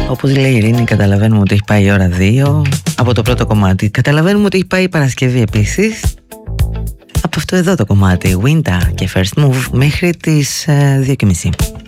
Όπως λέει η Ειρήνη, καταλαβαίνουμε ότι έχει πάει η ώρα 2 από το πρώτο κομμάτι. Καταλαβαίνουμε ότι έχει πάει η Παρασκευή επίσης από αυτό εδώ το κομμάτι, Winter και First Move, μέχρι τις 2:30.